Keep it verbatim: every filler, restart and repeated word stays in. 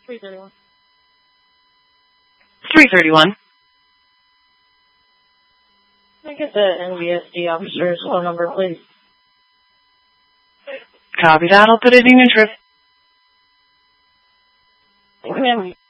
three thirty-one. three thirty-one. Can I get the N V S D officer's phone number, please? Copy that. I'll put it in your trip. Ma'am,